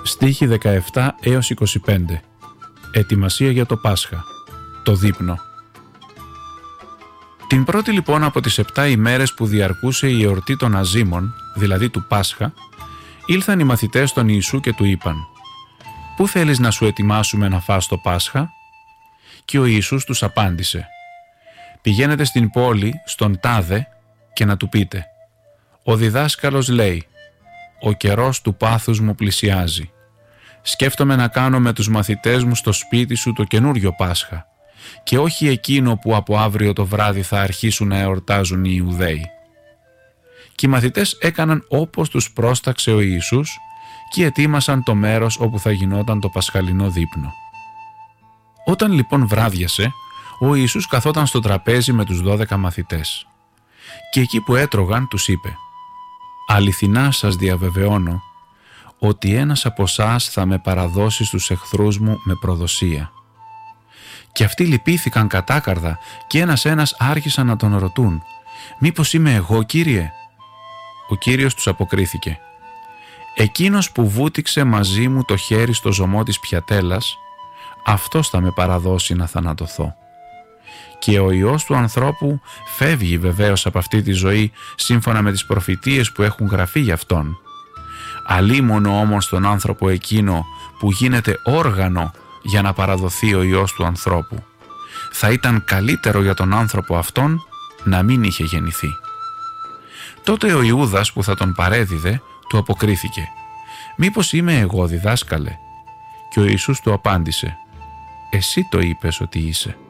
Στίχοι 17 έως 25. Ετοιμασία για το Πάσχα. Το δείπνο. Την πρώτη λοιπόν από τις 7 ημέρες που διαρκούσε η εορτή των Αζίμων, δηλαδή του Πάσχα, ήλθαν οι μαθητές των Ιησού και του είπαν «Πού θέλεις να σου ετοιμάσουμε να φας το Πάσχα?» Και ο Ιησούς τους απάντησε «Πηγαίνετε στην πόλη, στον τάδε και να του πείτε «Ο διδάσκαλος λέει, ο καιρός του πάθους μου πλησιάζει. Σκέφτομαι να κάνω με τους μαθητές μου στο σπίτι σου το καινούριο Πάσχα και όχι εκείνο που από αύριο το βράδυ θα αρχίσουν να εορτάζουν οι Ιουδαίοι». Και οι μαθητές έκαναν όπως τους πρόσταξε ο Ιησούς και ετοίμασαν το μέρος όπου θα γινόταν το πασχαλινό δείπνο. Όταν λοιπόν βράδιασε, ο Ιησούς καθόταν στο τραπέζι με τους 12 μαθητές. Και εκεί που έτρωγαν τους είπε «Αληθινά σας διαβεβαιώνω ότι ένας από εσάς θα με παραδώσει στους εχθρούς μου με προδοσία». Και αυτοί λυπήθηκαν κατάκαρδα και ένας άρχισαν να τον ρωτούν «Μήπως είμαι εγώ, Κύριε?» Ο Κύριος τους αποκρίθηκε «Εκείνος που βούτυξε μαζί μου το χέρι στο ζωμό της πιατέλας, αυτός θα με παραδώσει να θανατωθώ. Και ο Υιός του ανθρώπου φεύγει βεβαίως από αυτή τη ζωή σύμφωνα με τις προφητείες που έχουν γραφεί για αυτόν. Αλίμονο όμως τον άνθρωπο εκείνο που γίνεται όργανο για να παραδοθεί ο Υιός του ανθρώπου. Θα ήταν καλύτερο για τον άνθρωπο αυτόν να μην είχε γεννηθεί». Τότε ο Ιούδας που θα τον παρέδιδε του αποκρίθηκε «Μήπως είμαι εγώ, διδάσκαλε?» Και ο Ιησούς του απάντησε «Εσύ το είπες ότι είσαι».